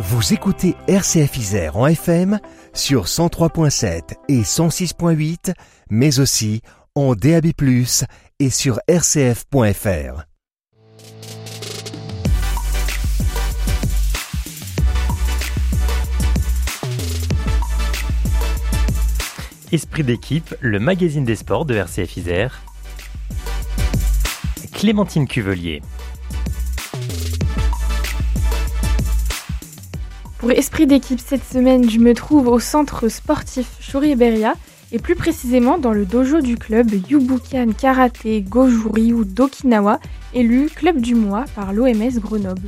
Vous écoutez RCF Isère en FM sur 103.7 et 106.8, mais aussi en DAB+, et sur rcf.fr. Esprit d'équipe, le magazine des sports de RCF Isère. Clémentine Cuvelier. Pour Esprit d'équipe cette semaine, je me trouve au centre sportif Shuri-Beria et plus précisément dans le dojo du club Yubukan Karaté Goju-Ryu d'Okinawa, élu club du mois par l'OMS Grenoble.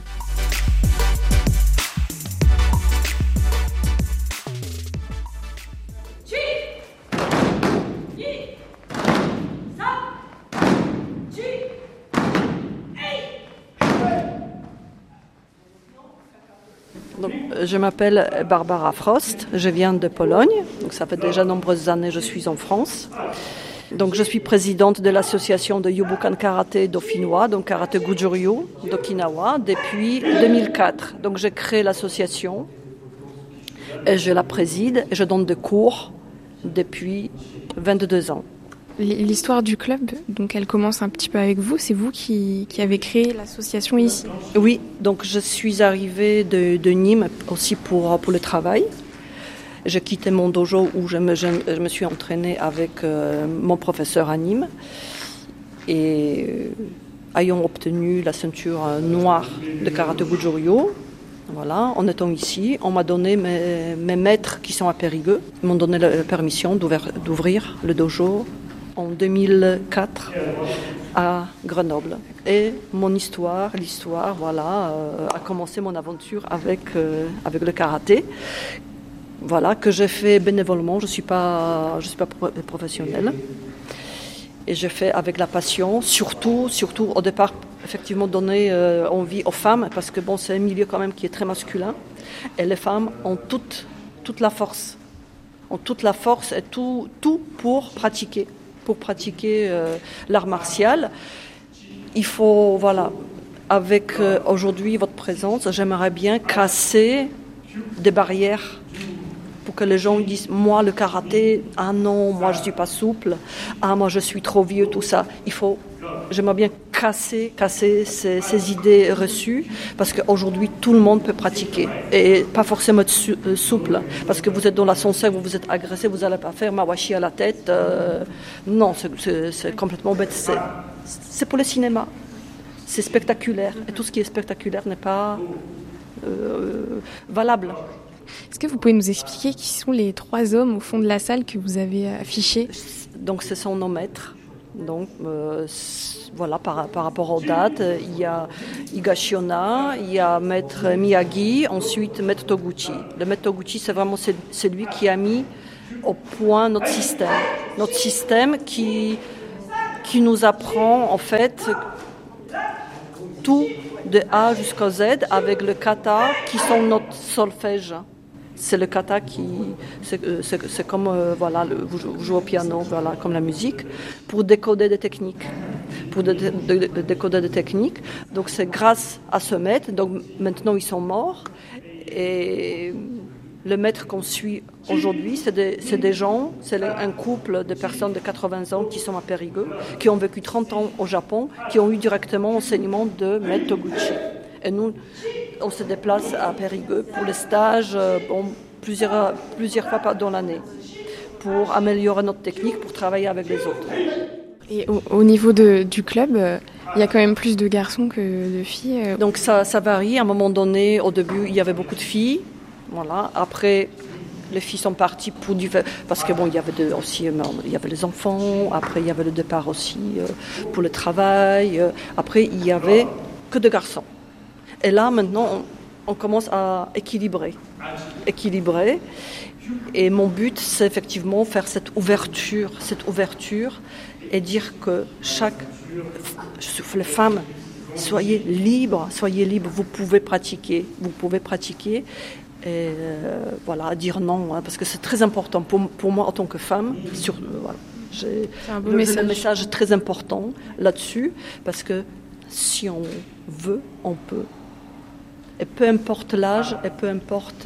Donc, je m'appelle Barbara Frost, je viens de Pologne, donc ça fait déjà nombreuses années que je suis en France. Donc, je suis présidente de l'association de Yubukan Karaté dauphinois, donc Karaté Goju-Ryu d'Okinawa, depuis 2004. Donc j'ai créé l'association et je la préside et je donne des cours depuis 22 ans. L'histoire du club, donc elle commence un petit peu avec vous, c'est vous qui avez créé l'association ici. Oui, donc je suis arrivée de Nîmes aussi pour le travail. J'ai quitté mon dojo où je me suis entraînée avec mon professeur à Nîmes. Et ayant obtenu la ceinture noire de Karaté Goju-Ryu, voilà, en étant ici, on m'a donné mes maîtres qui sont à Périgueux. Ils m'ont donné la permission d'ouvrir le dojo en 2004 à Grenoble. Et l'histoire, voilà, a commencé mon aventure avec le karaté. Voilà, que j'ai fait bénévolement, je suis pas professionnelle. Et j'ai fait avec la passion, surtout au départ, effectivement donner envie aux femmes, parce que bon, c'est un milieu quand même qui est très masculin. Et les femmes ont toute la force. Ont toute la force et tout pour pratiquer l'art martial. Il faut, voilà, avec aujourd'hui votre présence, j'aimerais bien casser des barrières pour que les gens disent, moi le karaté, ah non, moi je suis pas souple, ah moi je suis trop vieux, tout ça. J'aimerais bien casser ces idées reçues, parce qu'aujourd'hui tout le monde peut pratiquer et pas forcément être souple, parce que vous êtes dans l'ascenseur, vous êtes agressé, vous n'allez pas faire mawashi à la tête. Non, c'est complètement bête. C'est pour le cinéma, c'est spectaculaire, et tout ce qui est spectaculaire n'est pas valable. Est-ce que vous pouvez nous expliquer qui sont les 3 hommes au fond de la salle que vous avez affichés ? Donc ce sont nos maîtres. Donc voilà, par rapport aux dates, il y a Higashiona, il y a maître Miyagi, ensuite maître Toguchi. Le maître Toguchi, c'est vraiment celui qui a mis au point notre système qui nous apprend en fait tout de A jusqu'à Z avec le kata qui sont notre solfège. C'est le kata c'est comme voilà, vous jouez au piano, voilà, comme la musique, pour décoder des techniques. Donc c'est grâce à ce maître. Donc maintenant ils sont morts et le maître qu'on suit aujourd'hui, c'est des gens, c'est un couple de personnes de 80 ans qui sont à Périgueux, qui ont vécu 30 ans au Japon, qui ont eu directement enseignement de maître Toguchi. Et nous, on se déplace à Périgueux pour les stages plusieurs fois dans l'année, pour améliorer notre technique, pour travailler avec les autres. Et au niveau du club, il y a quand même plus de garçons que de filles. Donc ça varie. À un moment donné, au début, il y avait beaucoup de filles. Voilà. Après, les filles sont parties parce que bon, il y avait les enfants. Après, il y avait le départ aussi pour le travail. Après, il y avait que de garçons. Et là, maintenant, on commence à équilibrer. Et mon but, c'est effectivement faire cette ouverture et dire que les femmes, soyez libres, vous pouvez pratiquer. Et voilà, dire non, hein, parce que c'est très important pour moi en tant que femme. Voilà, j'ai le message très important là-dessus, parce que si on veut, on peut. Et peu importe l'âge, et peu importe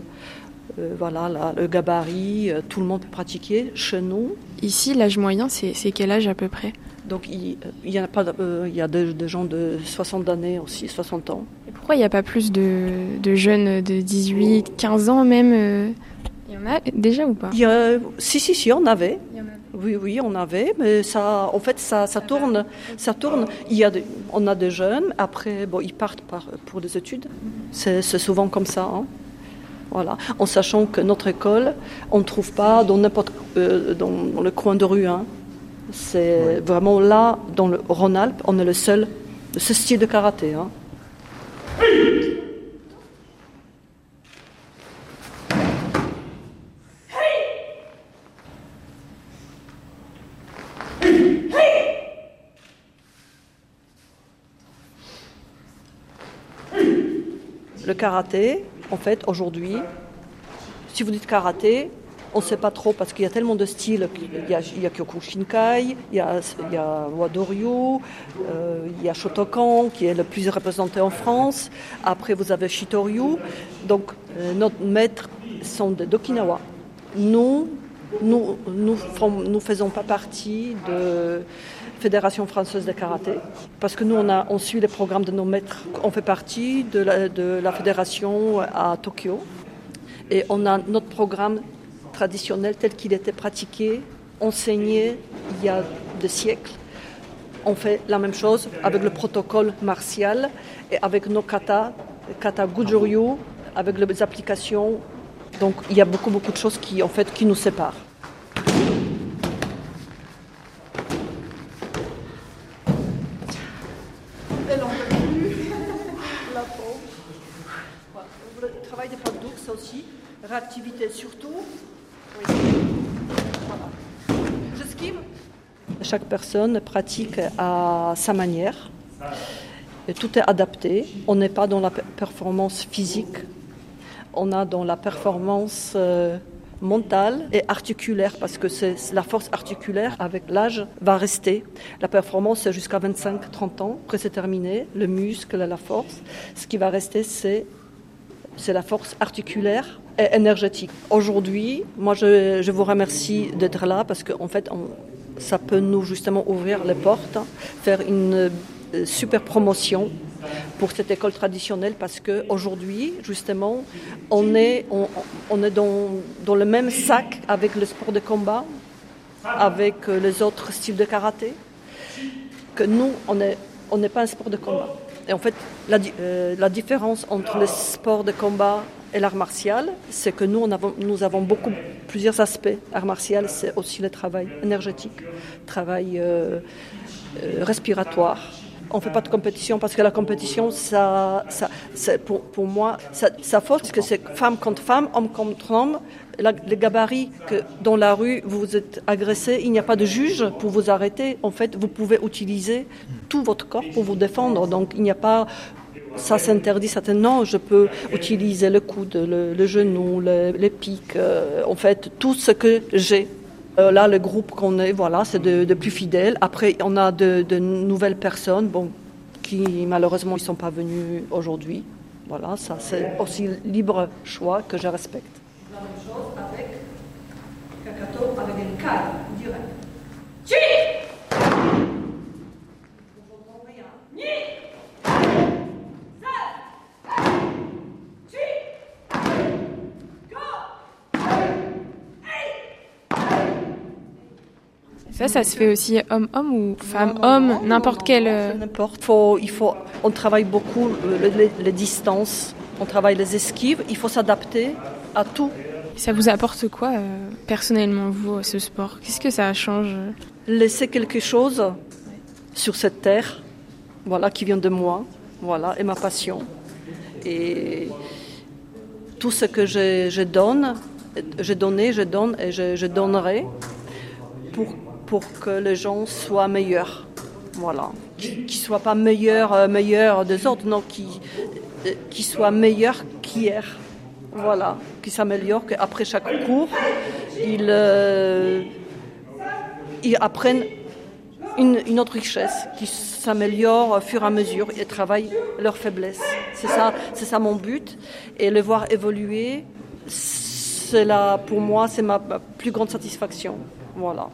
le gabarit, tout le monde peut pratiquer. Chez nous, Ici, l'âge moyen, c'est quel âge à peu près? donc il y a pas, il y a des gens de 60 années aussi, 60 ans. Et pourquoi il n'y a pas plus de jeunes de 18, 15 ans même Il y en a déjà ou pas? Si, on avait. Il y en a. Oui, on avait, mais ça tourne. On a des jeunes, après, ils partent pour des études. C'est souvent comme ça. Hein. Voilà. En sachant que notre école, on ne trouve pas dans n'importe dans le coin de rue. Hein. C'est vraiment là, dans le Rhône-Alpes, on est le seul de ce style de karaté. Hein. Le karaté, en fait, aujourd'hui, si vous dites karaté, on ne sait pas trop parce qu'il y a tellement de styles. Il y a Kyokushinkai, il y a Wadoryu, il y a Shotokan qui est le plus représenté en France. Après, vous avez Shitoryu. Donc, nos maîtres sont d'Okinawa. Nous ne faisons pas partie de Fédération française de karaté, parce que nous, on suit les programmes de nos maîtres. On fait partie de la fédération à Tokyo, et on a notre programme traditionnel tel qu'il était pratiqué, enseigné il y a des siècles. On fait la même chose avec le protocole martial et avec nos kata Gujuryu, avec les applications. Donc il y a beaucoup de choses qui nous séparent. Elle n'en peut plus, la pauvre. Voilà. Le travail des potes d'ours, c'est aussi réactivité surtout. Oui. Voilà. J'esquive. Chaque personne pratique à sa manière. Et tout est adapté. On n'est pas dans la performance physique. On est dans la performance mentale et articulaire, parce que c'est la force articulaire, avec l'âge, va rester. La performance, c'est jusqu'à 25-30 ans. Après, c'est terminé. Le muscle, la force. Ce qui va rester, c'est la force articulaire et énergétique. Aujourd'hui, moi, je vous remercie d'être là, parce qu'en fait, ça peut nous, justement, ouvrir les portes, faire une super promotion pour cette école traditionnelle, parce qu'aujourd'hui, justement, on est dans le même sac avec le sport de combat, avec les autres styles de karaté, que nous, on n'est pas un sport de combat. Et en fait, la différence entre le sport de combat et l'art martial, c'est que nous avons plusieurs aspects. L'art martial, c'est aussi le travail énergétique, travail respiratoire. On ne fait pas de compétition, parce que la compétition, c'est pour moi, ça force, parce que c'est femme contre femme, homme contre homme. Le gabarit, que dans la rue, vous êtes agressé, il n'y a pas de juge pour vous arrêter. En fait, vous pouvez utiliser tout votre corps pour vous défendre. Donc, il n'y a pas... Ça s'interdit, non, je peux utiliser le coude, le genou, les pics, en fait, tout ce que j'ai. Là, le groupe qu'on est, voilà, c'est de plus fidèles. Après, on a de nouvelles personnes, qui malheureusement ne sont pas venues aujourd'hui. Voilà, ça c'est aussi libre choix que je respecte. La même chose avec Kakato, avec une caille direct. Ça se fait aussi homme-homme ou femme-homme, n'importe quel... N'importe. On travaille beaucoup les distances, on travaille les esquives, il faut s'adapter à tout. Ça vous apporte quoi, personnellement, vous, ce sport? Qu'est-ce que ça change? Laisser quelque chose sur cette terre, voilà, qui vient de moi, voilà, et ma passion. Et tout ce que je donne et je donnerai pour que les gens soient meilleurs, voilà, qu'ils ne soient pas meilleurs des autres, non, qu'ils soient meilleurs qu'hier, voilà, qu'ils s'améliorent, qu'après chaque cours, ils apprennent une autre richesse qui s'améliore au fur et à mesure et travaillent leurs faiblesses. C'est ça mon but. Et le voir évoluer, pour moi, c'est ma plus grande satisfaction. Voilà.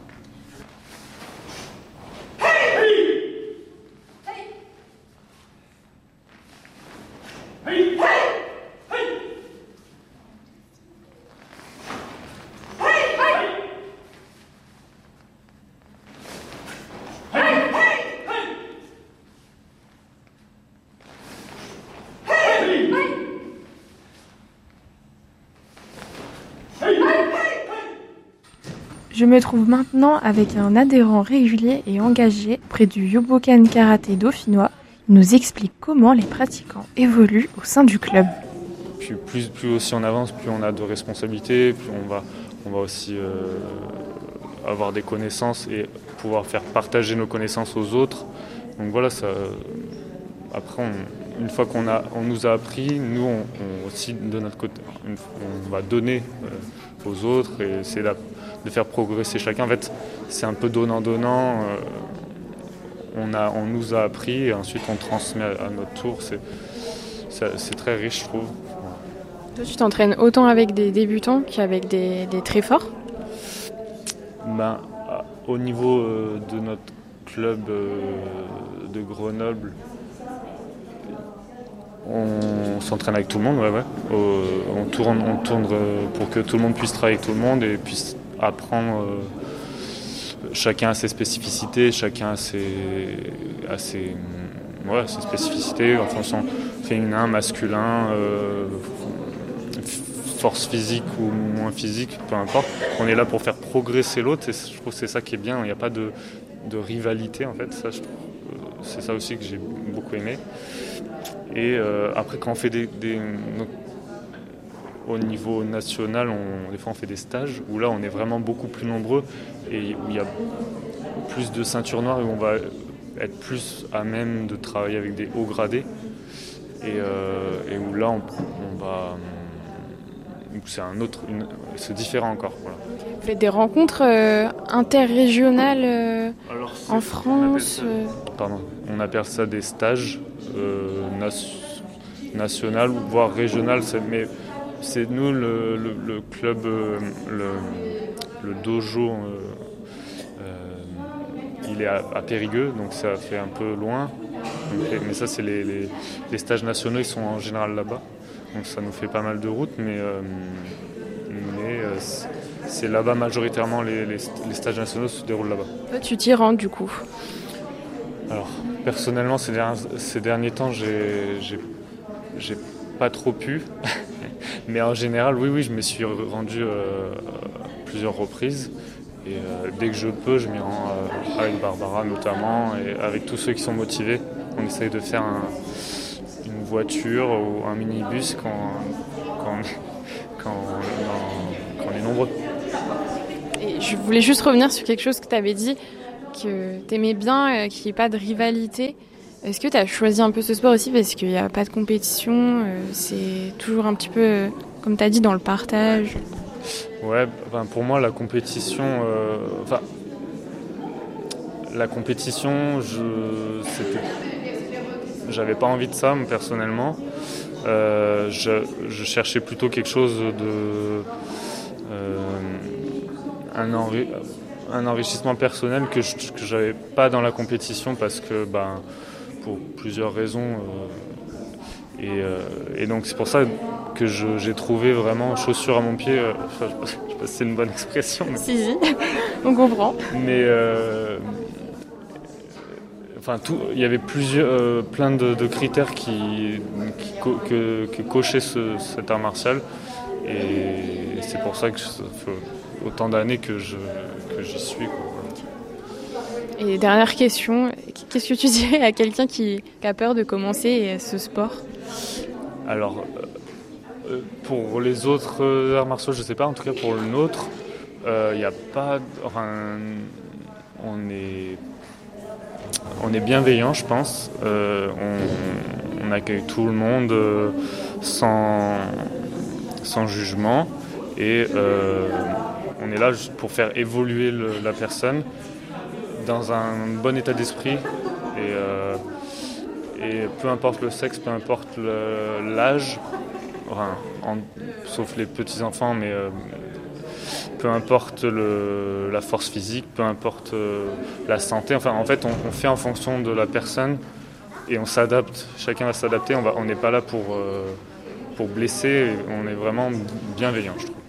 Je me trouve maintenant avec un adhérent régulier et engagé près du Yobokan Karaté dauphinois. Il nous explique comment les pratiquants évoluent au sein du club. Puis plus aussi on avance, plus on a de responsabilités, plus on va aussi avoir des connaissances et pouvoir faire partager nos connaissances aux autres. Donc voilà, ça. Après, une fois qu'on nous a appris, nous on aussi de notre côté, on va donner aux autres et essayer de faire progresser chacun. En fait, c'est un peu donnant-donnant. On nous a appris et ensuite on transmet à notre tour. C'est très riche, je trouve. Toi, tu t'entraînes autant avec des débutants qu'avec des très forts ? Au niveau de notre club de Grenoble, on s'entraîne avec tout le monde, ouais. On tourne pour que tout le monde puisse travailler avec tout le monde et puisse apprendre. Chacun a ses spécificités, chacun a ses spécificités en fonction féminin, masculin, force physique ou moins physique, peu importe. On est là pour faire progresser l'autre et je trouve que c'est ça qui est bien. Il n'y a pas de rivalité en fait. Ça, c'est ça aussi que j'ai beaucoup aimé. Et après, quand on fait au niveau national, des fois on fait des stages où là on est vraiment beaucoup plus nombreux et où il y a plus de ceintures noires et où on va être plus à même de travailler avec des hauts gradés et où là on va c'est différent encore. Voilà. Vous faites des rencontres interrégionales en France on appelle ça des stages national voire régional, mais c'est nous le club, le dojo, il est à Périgueux, donc ça fait un peu loin. Mais ça, c'est les stages nationaux, ils sont en général là-bas. Donc ça nous fait pas mal de route, mais c'est là-bas majoritairement les stages nationaux se déroulent là-bas. Toi, tu t'y rends du coup ? Alors, personnellement, ces derniers temps, j'ai pas trop pu. Mais en général, oui, je me suis rendu plusieurs reprises. Et dès que je peux, je m'y rends avec Barbara notamment et avec tous ceux qui sont motivés. On essaye de faire une voiture ou un minibus quand on est nombreux. Et je voulais juste revenir sur quelque chose que tu avais dit, que tu aimais bien, qu'il n'y ait pas de rivalité. Est-ce que tu as choisi un peu ce sport aussi parce qu'il n'y a pas de compétition, c'est toujours un petit peu, comme tu as dit, dans le partage? Ouais, pour moi, la compétition, j'avais pas envie de ça, personnellement. Je cherchais plutôt quelque chose un enrichissement personnel que j'avais pas dans la compétition parce que, pour plusieurs raisons. Et donc c'est pour ça que j'ai trouvé vraiment chaussure à mon pied. Je sais pas si c'est une bonne expression. Mais... Si, on comprend. Mais il y avait plein de critères que cochait cet art martial. Et c'est pour ça que ça fait autant d'années que j'y suis. Et dernière question, qu'est-ce que tu dirais à quelqu'un qui a peur de commencer ce sport ? Alors, pour les autres arts martiaux, je ne sais pas. En tout cas, pour le nôtre, il n'y a pas... on est bienveillant, je pense. On accueille tout le monde sans jugement. Et on est là juste pour faire évoluer la personne dans un bon état d'esprit et peu importe le sexe, peu importe l'âge, sauf les petits-enfants, mais peu importe la force physique, peu importe la santé. Enfin, en fait, on fait en fonction de la personne et on s'adapte. Chacun va s'adapter. On n'est pas là pour blesser. On est vraiment bienveillant, je trouve.